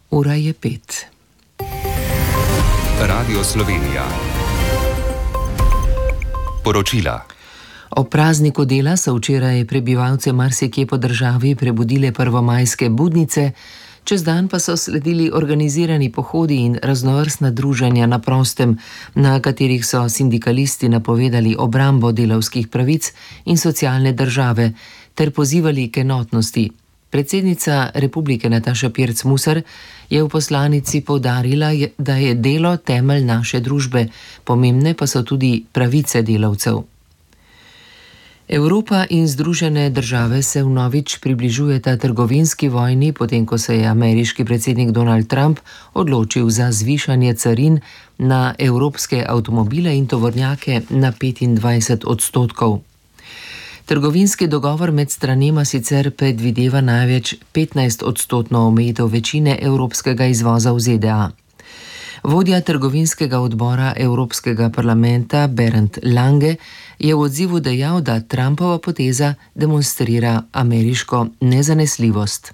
Ura je 5. Radio Slovenija. Poročila. O prazniku dela so včeraj prebivalce marsikje po državi prebudile prvomajske budnice, čez dan pa so sledili organizirani pohodi in raznovrstna druženja na prostem, na katerih so sindikalisti napovedali obrambo delavskih pravic in socialne države ter pozivali k enotnosti. Predsednica Republike Nataša Pirc Musar je v poslanici poudarila, da je delo temelj naše družbe, pomembne pa so tudi pravice delavcev. Evropa in Združene države se vnovič približujeta trgovinski vojni, potem ko se je ameriški predsednik Donald Trump odločil za zvišanje carin na evropske avtomobile in tovornjake na 25%. Trgovinski dogovor med stranema sicer predvideva največ 15% omejitev večine evropskega izvoza v ZDA. Vodja trgovinskega odbora Evropskega parlamenta Bernd Lange je v odzivu dejal, da Trumpova poteza demonstrira ameriško nezanesljivost.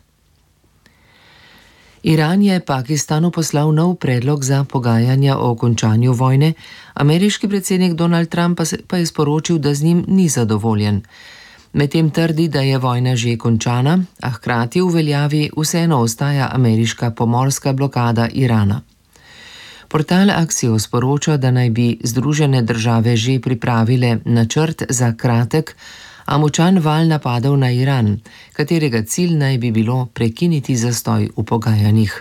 Iran je Pakistanu poslal nov predlog za pogajanja o končanju vojne, ameriški predsednik Donald Trump pa je sporočil, da z njim ni zadovoljen. Medtem trdi, da je vojna že končana, a hkrati v veljavi vseeno ostaja ameriška pomorska blokada Irana. Portal Axios sporoča, da naj bi Združene države že pripravile načrt za kratek, a močan val napadov na Iran, katerega cilj naj bi bilo prekiniti zastoj v pogajanjih.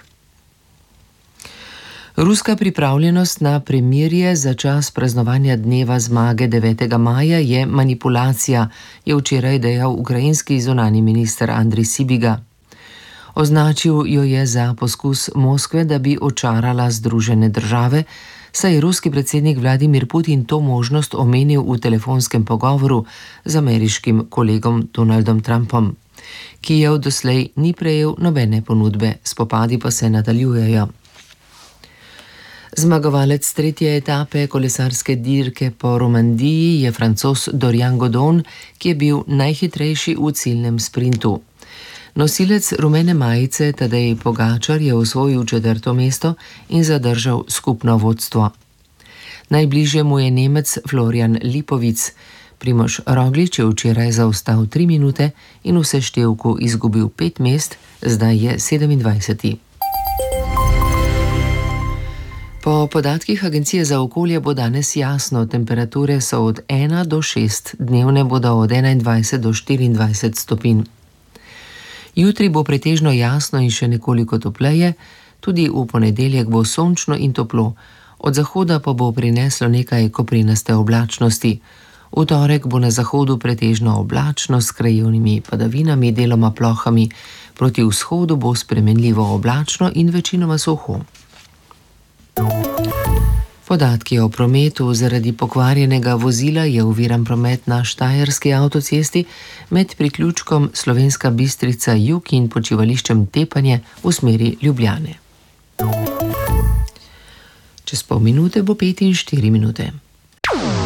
Ruska pripravljenost na premirje za čas praznovanja dneva zmage 9. maja je manipulacija, je včeraj dejal ukrajinski zunanji minister Andrij Sibiga. Označil jo je za poskus Moskve, da bi očarala Združene države, saj je ruski predsednik Vladimir Putin to možnost omenil v telefonskem pogovoru z ameriškim kolegom Donaldom Trumpom. Kijev doslej ni prejel nobene ponudbe, spopadi pa se nadaljujejo. Zmagovalec tretje etape kolesarske dirke po Romandiji je Francoz Dorian Godon, ki je bil najhitrejši v ciljnem sprintu. Nosilec rumene majice Tadej Pogačar je osvojil 4. mesto in zadržal skupno vodstvo. Najbližje mu je Nemec Florian Lipovic. Primož Roglič je včeraj zaostal 3 minute in v seštevku izgubil 5 mest, zdaj je 27. Po podatkih Agencije za okolje bo danes jasno, temperature so od 1 do 6, dnevne bodo od 21 do 24 stopinj. Jutri bo pretežno jasno in še nekoliko topleje, tudi v ponedeljek bo sončno in toplo, od zahoda pa bo prineslo nekaj koprinaste oblačnosti. V torek bo na zahodu pretežno oblačno s krajevnimi padavinami, deloma plohami, proti vzhodu bo spremenljivo oblačno in večinoma suho. Podatki o prometu: zaradi pokvarjenega vozila je oviran promet na Štajerski avtocesti med priključkom Slovenska Bistrica jug in počivališčem Tepanje v smeri Ljubljane. Čez pol minute bo 5 in 4 minute.